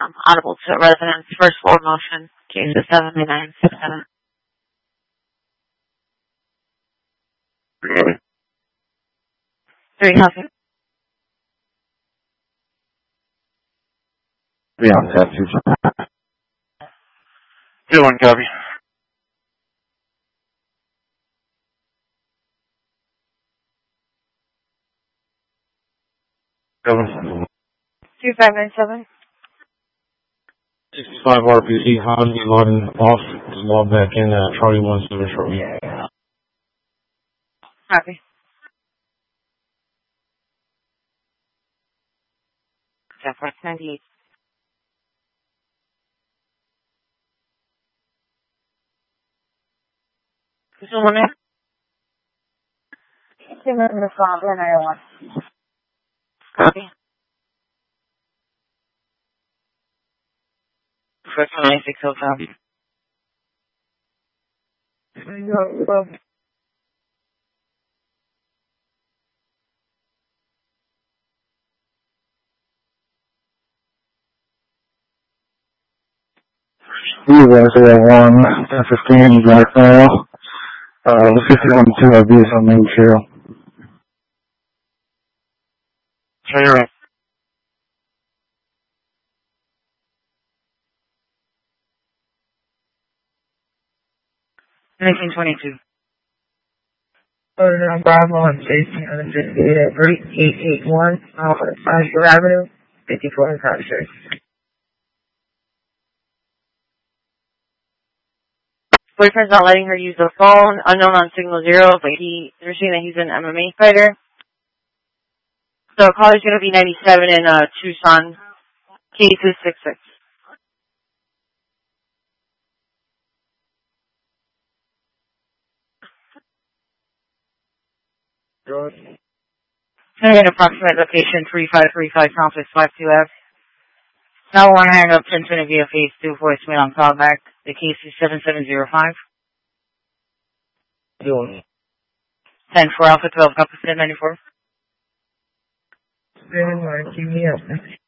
Audible to residents, first floor motion, case is 7967. Three housing. Yeah, that's it. Good one, copy. Governor. 2597. 65 RPC, how do you logging off? Just log back in Charlie 17 shortly. Copy. Southwest 98. Is someone there? Similar problem, I want. Copy. First 96 hotel. No, 001, 1015, Blackmail. 51-2, I'll be on main trail. Turn your right. $19.22. On Bravo and Jason on the 5881, Oscar Avenue, 54 in Prospect. Boyfriend's not letting her use the phone, unknown on signal 0, but they're saying that he's an MMA fighter. So caller's going to be 97 in Tucson, case is 66. An approximate location 3535 Complex 52 F. Now I want to hang up 1020 via phase 2 voicemail on callback. The case is 7705. 10-4 Alpha 12 Compass 1094. Keep me up.